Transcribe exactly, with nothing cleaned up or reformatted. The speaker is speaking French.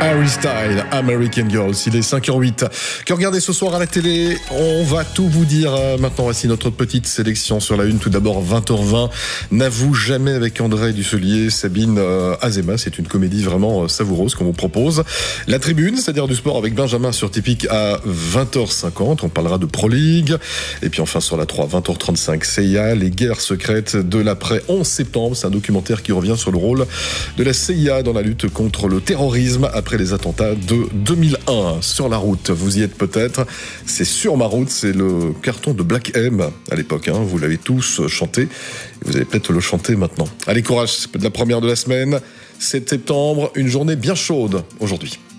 Harry Styles, American Girls, il est cinq heures huit. Que regardez ce soir à la télé, on va tout vous dire. Maintenant, voici notre petite sélection sur la une. Tout d'abord, vingt heures vingt. N'avoue jamais avec André Dusselier, Sabine euh, Azéma. C'est une comédie vraiment euh, savoureuse qu'on vous propose. La Tribune, c'est-à-dire du sport avec Benjamin sur Typique à vingt heures cinquante. On parlera de Pro League. Et puis enfin sur la trois, vingt heures trente-cinq, C I A, les guerres secrètes de l'après onze septembre. C'est un documentaire qui revient sur le rôle de la C I A dans la lutte contre le terrorisme après les attentats de deux mille un. Sur la route, vous y êtes peut-être, c'est Sur ma route, c'est le carton de Black M à l'époque, hein. Vous l'avez tous chanté, vous allez peut-être le chanter maintenant. Allez, courage, c'est la première de la semaine, sept septembre, une journée bien chaude aujourd'hui.